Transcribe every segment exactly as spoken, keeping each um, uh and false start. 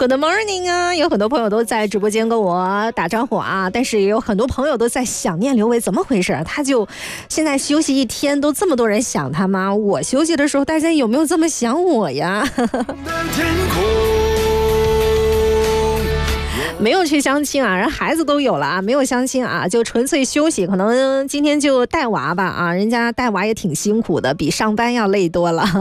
Good morning 啊，有很多朋友都在直播间跟我打招呼啊，但是也有很多朋友都在想念刘伟，怎么回事？他就现在休息一天，都这么多人想他吗？我休息的时候，大家有没有这么想我呀？没有去相亲啊，人孩子都有了啊，没有相亲啊，就纯粹休息，可能今天就带娃吧啊，人家带娃也挺辛苦的，比上班要累多了。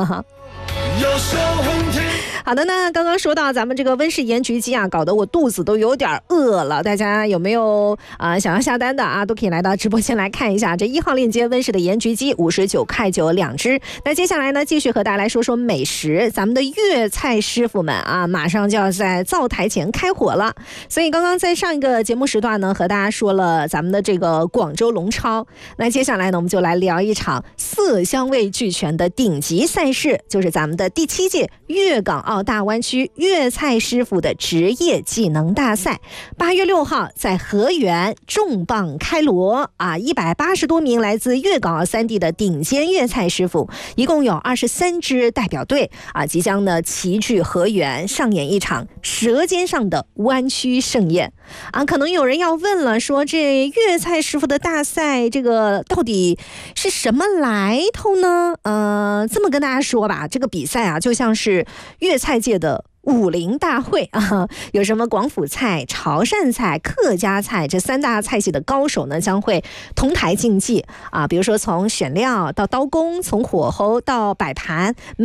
好的，那刚刚说到咱们这个温氏盐焗鸡啊，搞得我肚子都有点饿了。大家有没有啊、呃、想要下单的啊，都可以来到直播间来看一下。这一号链接温氏的盐焗鸡五十九块九两只。那接下来呢，继续和大家来说说美食。咱们的粤菜师傅们啊，马上就要在灶台前开火了。所以刚刚在上一个节目时段呢，和大家说了咱们的这个广州龙超。那接下来呢，我们就来聊一场色香味俱全的顶级赛事，就是咱们的第七届粤港澳大湾区粤菜师傅的职业技能大赛，八月六号在河源重磅开锣啊！一百八十多名来自粤港澳三地的顶尖粤菜师傅，一共有二十三支代表队啊，即将呢齐聚河源，上演一场舌尖上的湾区盛宴啊！可能有人要问了，说这粤菜师傅的大赛，这个到底是什么来头呢？呃，这么跟大家说吧，这个比赛啊，就像是粤菜界的武林大会啊，有什么广府菜、潮汕菜、客家菜这三大菜系的高手呢，将会同台竞技啊。比如说从选料到刀工，从火候到摆盘。